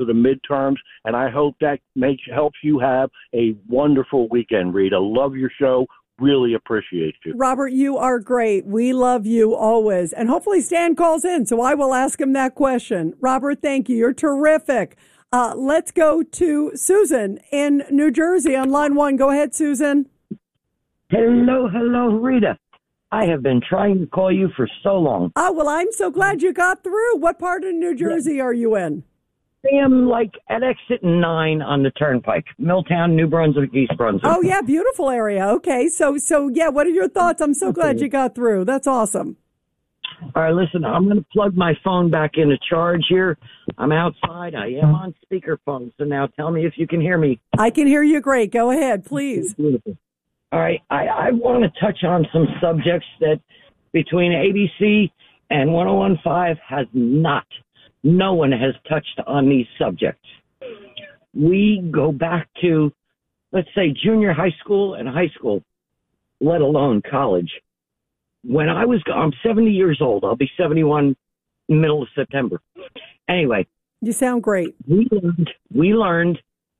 the midterms, and I hope that helps you have a wonderful weekend, Rita. Love your show. Really appreciate you. Robert, you are great. We love you always. And hopefully Stan calls in, so I will ask him that question. Robert, thank you. You're terrific. Let's go to Susan in New Jersey on line 1. Go ahead, Susan. Hello, Rita. I have been trying to call you for so long. Oh, well, I'm so glad you got through. What part of New Jersey are you in? I am like at exit 9 on the turnpike, Milltown, New Brunswick, East Brunswick. Oh, yeah, beautiful area. Okay, so yeah, what are your thoughts? I'm so glad you got through. That's awesome. All right, listen, I'm going to plug my phone back into charge here. I'm outside. I am on speakerphone, so now tell me if you can hear me. I can hear you great. Go ahead, please. Beautiful. All right, I want to touch on some subjects that between ABC and 101.5 has not. No one has touched on these subjects. We go back to, let's say, junior high school and high school, let alone college. I'm 70 years old. I'll be 71 middle of September. Anyway. You sound great. We learned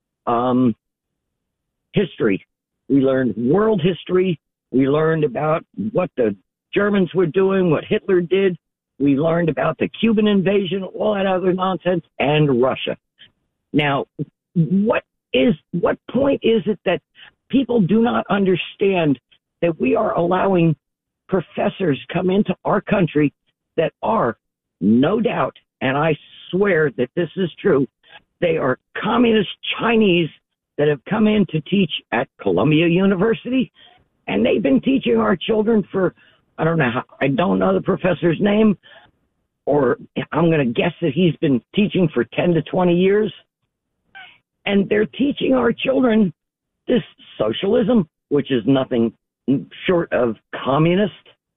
history. We learned world history. We learned about what the Germans were doing, what Hitler did. We learned about the Cuban invasion, all that other nonsense, and Russia. Now, what point is it that people do not understand that we are allowing professors come into our country that are, no doubt, and I swear that this is true, they are communist Chinese that have come in to teach at Columbia University, and they've been teaching our children for, I don't know the professor's name, or I'm going to guess that he's been teaching for 10 to 20 years, and they're teaching our children this socialism, which is nothing short of communist.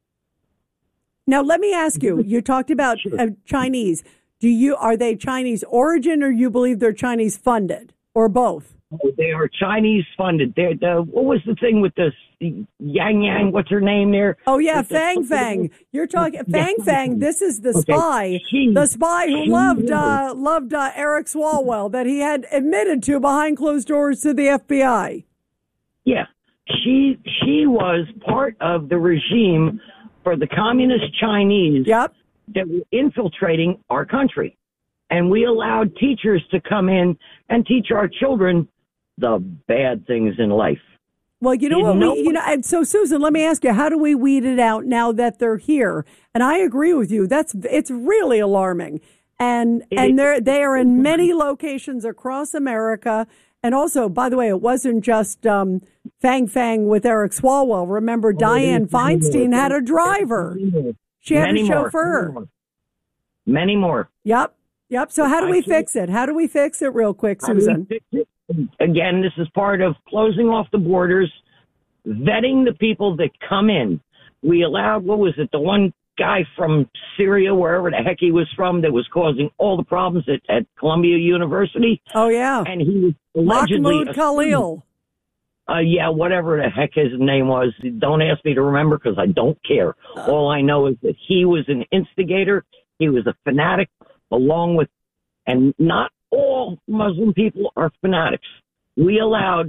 Now, let me ask you, you talked about Chinese. Are they Chinese origin, or you believe they're Chinese funded, or both? They are Chinese funded. What was the thing with the Yang? What's her name there? Oh yeah, Fang. You're talking Fang. This is the spy, the spy who loved Eric Swalwell, that he had admitted to behind closed doors to the FBI. Yeah, she was part of the regime for the communist Chinese. Yep. That were infiltrating our country, and we allowed teachers to come in and teach our children the bad things in life. Well, you know what? So Susan, let me ask you, how do we weed it out now that they're here? And I agree with you. It's really alarming. And they are in many locations across America. And also, by the way, it wasn't just Fang with Eric Swalwell. Remember, Dianne Feinstein had a driver. She had a chauffeur. Many more. Yep. So how do we fix it? How do we fix it real quick, Susan? Again, this is part of closing off the borders, vetting the people that come in. We allowed, the one guy from Syria, wherever the heck he was from, that was causing all the problems at Columbia University. Oh, yeah. And he was allegedly... Mahmoud Khalil. Whatever the heck his name was. Don't ask me to remember because I don't care. All I know is that he was an instigator. He was a fanatic, along with, and not all Muslim people are fanatics. We allowed,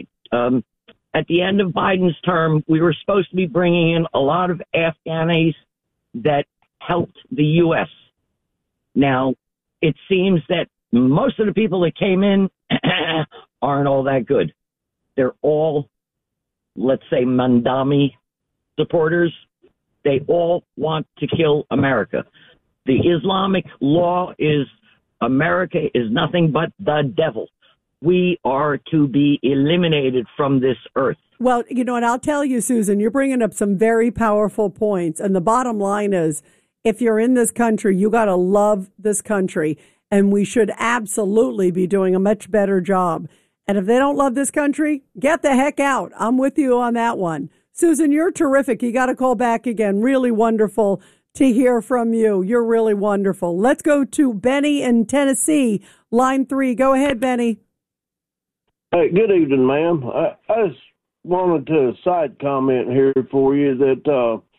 at the end of Biden's term, we were supposed to be bringing in a lot of Afghanis that helped the U.S. Now, it seems that most of the people that came in aren't all that good. They're all, let's say, Mandami supporters. They all want to kill America. The Islamic law is America is nothing but the devil. We are to be eliminated from this earth. Well, and I'll tell you, Susan, you're bringing up some very powerful points. And the bottom line is, if you're in this country, you got to love this country. And we should absolutely be doing a much better job. And if they don't love this country, get the heck out. I'm with you on that one. Susan, you're terrific. You got to call back again. Really wonderful to hear from you. You're really wonderful. Let's go to Benny in Tennessee, line 3. Go ahead, Benny. Hey, good evening, ma'am. I just wanted to side comment here for you that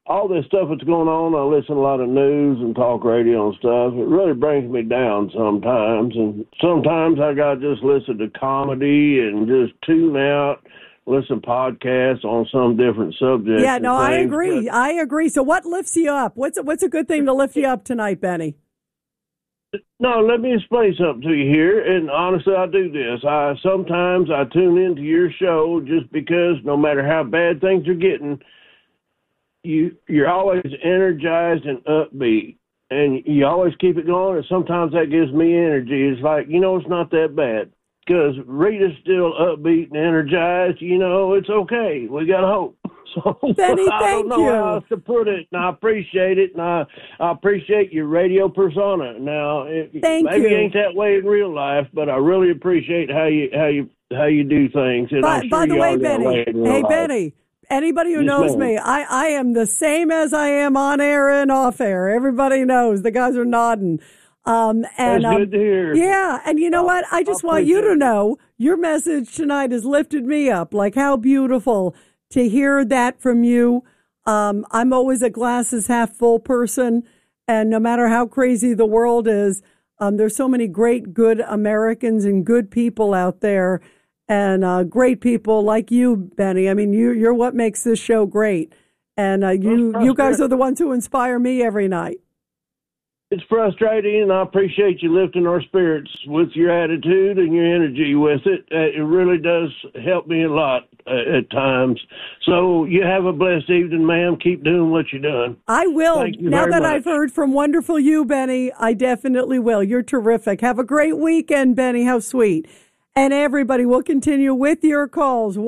all this stuff that's going on, I listen to a lot of news and talk radio and stuff. It really brings me down sometimes. And sometimes I got to just listen to comedy and just tune out, listen to podcasts on some different subjects. Yeah, no, I agree. But I agree. So what lifts you up? What's a good thing to lift you up tonight, Benny? no, let me explain something to you here. And honestly, I do this. Sometimes I tune into your show just because no matter how bad things are getting, you're always energized and upbeat, and you always keep it going, and sometimes that gives me energy. It's like, it's not that bad, because Rita's still upbeat and energized. It's okay. We got hope. So Benny, I thank don't know you. how else to put it, and I appreciate it, and I appreciate your radio persona. Now, Thank maybe you. it ain't that way in real life, but I really appreciate how you do things. And I'm sure By the you way, are that Benny, way in real hey, life. Benny, anybody who Yes, knows ma'am. me, I am the same as I am on air and off air. Everybody knows. The guys are nodding. And, That's good to hear. Yeah, and you know what? I just want you to know your message tonight has lifted me up. Like, how beautiful to hear that from you. I'm always a glasses half full person, and no matter how crazy the world is, there's so many great, good Americans and good people out there, and great people like you, Benny. I mean, you're what makes this show great, and you guys are the ones who inspire me every night. It's frustrating, and I appreciate you lifting our spirits with your attitude and your energy with it. It really does help me a lot at times. So you have a blessed evening, ma'am. Keep doing what you're doing. I will. Thank you Now very that much. I've heard from wonderful you, Benny, I definitely will. You're terrific. Have a great weekend, Benny. How sweet. And everybody will continue with your calls,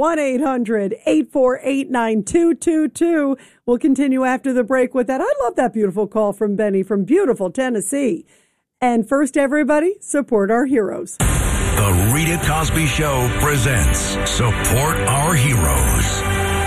1-800-848-9222. We'll continue after the break with that. I love that beautiful call from Benny from beautiful Tennessee. And first, everybody, support our heroes. The Rita Cosby Show presents Support Our Heroes.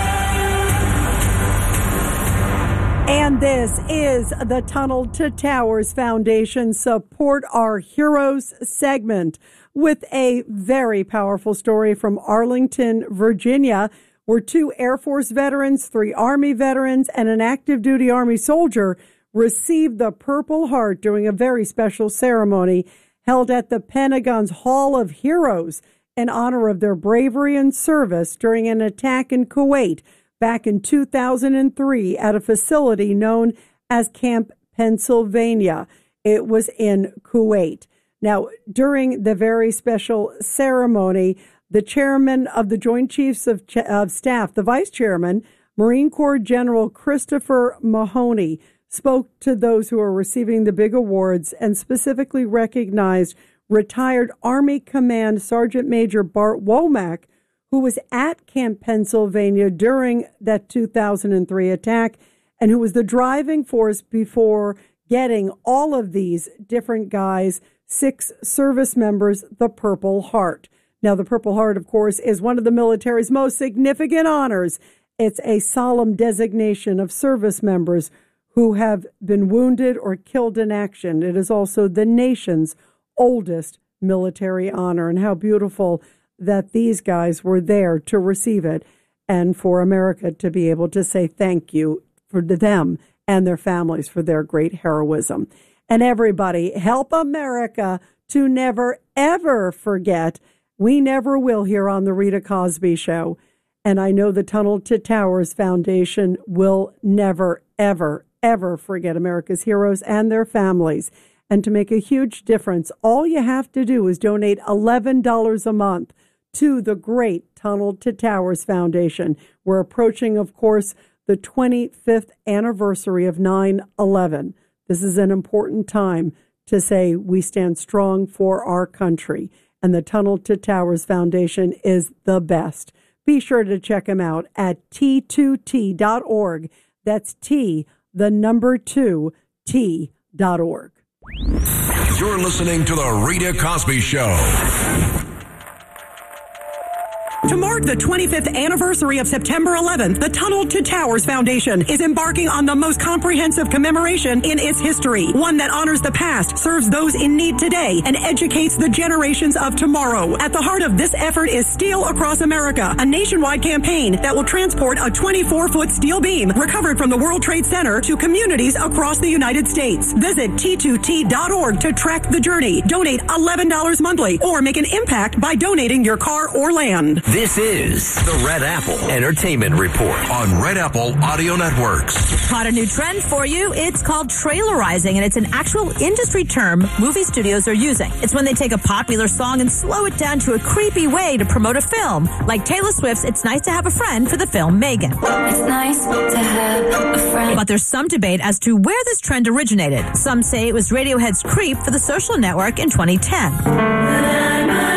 And this is the Tunnel to Towers Foundation Support Our Heroes segment with a very powerful story from Arlington, Virginia, where 2 Air Force veterans, 3 Army veterans, and an active duty Army soldier received the Purple Heart during a very special ceremony held at the Pentagon's Hall of Heroes in honor of their bravery and service during an attack in Kuwait back in 2003 at a facility known as Camp Pennsylvania. It was in Kuwait. Now, during the very special ceremony, the chairman of the Joint Chiefs of Staff, the vice chairman, Marine Corps General Christopher Mahoney, spoke to those who are receiving the big awards and specifically recognized retired Army Command Sergeant Major Bart Womack, who was at Camp Pennsylvania during that 2003 attack and who was the driving force before getting all of these different guys, 6 service members, the Purple Heart. Now, the Purple Heart, of course, is one of the military's most significant honors. It's a solemn designation of service members who have been wounded or killed in action. It is also the nation's oldest military honor, and how beautiful that these guys were there to receive it and for America to be able to say thank you for them and their families for their great heroism. And everybody, help America to never, ever forget. We never will here on the Rita Cosby Show. And I know the Tunnel to Towers Foundation will never, ever, ever forget America's heroes and their families. And to make a huge difference, all you have to do is donate $11 a month to the great Tunnel to Towers Foundation. We're approaching, of course, the 25th anniversary of 9/11. This is an important time to say we stand strong for our country. And the Tunnel to Towers Foundation is the best. Be sure to check them out at T2T.org. That's T, the number 2, T.org. You're listening to The Rita Cosby Show. To mark the 25th anniversary of September 11th, the Tunnel to Towers Foundation is embarking on the most comprehensive commemoration in its history. One that honors the past, serves those in need today, and educates the generations of tomorrow. At the heart of this effort is Steel Across America, a nationwide campaign that will transport a 24-foot steel beam recovered from the World Trade Center to communities across the United States. Visit T2T.org to track the journey. Donate $11 monthly or make an impact by donating your car or land. This is the Red Apple Entertainment Report on Red Apple Audio Networks. Caught a new trend for you. It's called trailerizing, and it's an actual industry term movie studios are using. It's when they take a popular song and slow it down to a creepy way to promote a film. Like Taylor Swift's It's Nice to Have a Friend for the film Megan. It's nice to have a friend. But there's some debate as to where this trend originated. Some say it was Radiohead's Creep for the Social Network in 2010.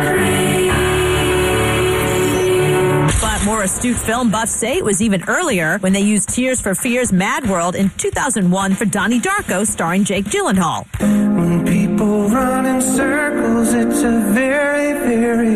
But more astute film buffs say it was even earlier when they used Tears for Fears' Mad World in 2001 for Donnie Darko starring Jake Gyllenhaal. When people run in circles, it's a very, very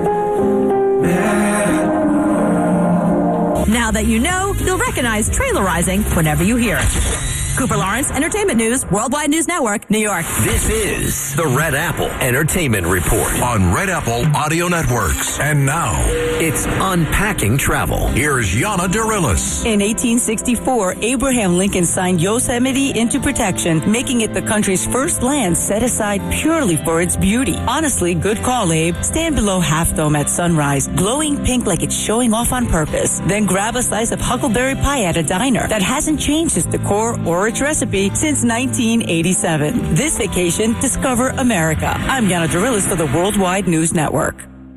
bad. Now that you know, you'll recognize trailerizing whenever you hear it. Cooper Lawrence, Entertainment News, Worldwide News Network, New York. This is the Red Apple Entertainment Report on Red Apple Audio Networks. And now, it's Unpacking Travel. Here's Yana Dirilis. In 1864, Abraham Lincoln signed Yosemite into protection, making it the country's first land set aside purely for its beauty. Honestly, good call, Abe. Stand below Half Dome at sunrise, glowing pink like it's showing off on purpose. Then grab a slice of huckleberry pie at a diner that hasn't changed its decor or its recipe since 1987. This vacation, discover America. I'm Yana Dirilis for the Worldwide News Network.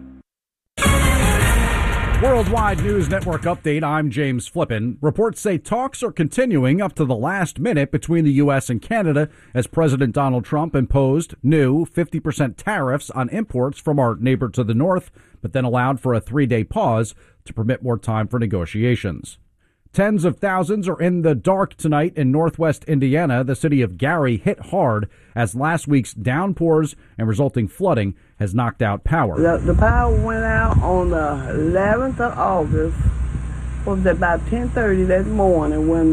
Worldwide News Network update. I'm James Flippin. Reports say talks are continuing up to the last minute between the U.S. and Canada as President Donald Trump imposed new 50% tariffs on imports from our neighbor to the north, but then allowed for a 3-day pause to permit more time for negotiations. Tens of thousands are in the dark tonight in northwest Indiana. The city of Gary hit hard as last week's downpours and resulting flooding has knocked out power. The power went out on the 11th of August. Was about 10:30 that morning when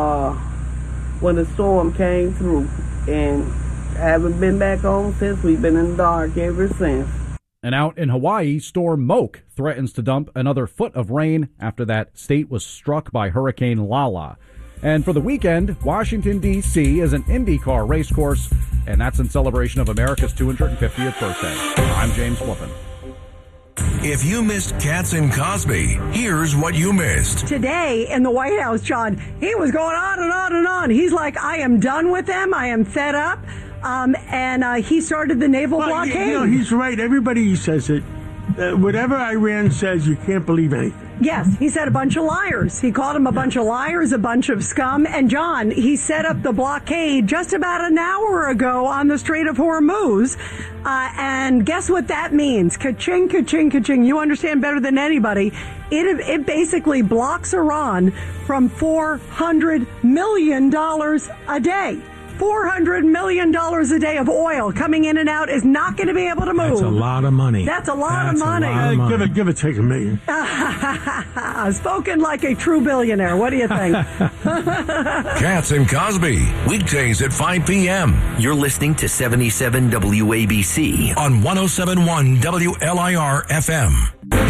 the storm came through, and haven't been back on since. We've been in the dark ever since. And out in Hawaii, Storm Moke threatens to dump another foot of rain after that state was struck by Hurricane Lala. And for the weekend, Washington, D.C. is an IndyCar race course, and that's in celebration of America's 250th birthday. I'm James Flippin. If you missed Katz and Cosby, here's what you missed. Today in the White House, John, he was going on and on and on. He's like, I am done with them. I am fed up. And he started the naval blockade. You know, he's right. Everybody says it. Whatever Iran says, you can't believe anything. Yes, he said a bunch of liars. He called them a bunch of liars, a bunch of scum. And, John, he set up the blockade just about an hour ago on the Strait of Hormuz. And guess what that means? Ka-ching, ka-ching, ka-ching. You understand better than anybody. It basically blocks Iran from $400 million a day. $400 million a day of oil coming in and out is not going to be able to move. That's a lot of money. That's a lot of money. Give it, take $1 million. Spoken like a true billionaire. What do you think? Katz and Cosby, weekdays at 5 p.m. You're listening to 77 WABC on 107.1 WLIR FM.